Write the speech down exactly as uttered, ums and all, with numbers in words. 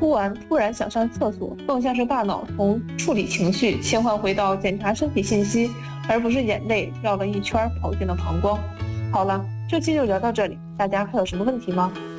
突完突然想上厕所，更像是大脑从处理情绪切换回到检查身体信息，而不是眼泪绕了一圈跑进了膀胱。好了，这期就聊到这里，大家还有什么问题吗？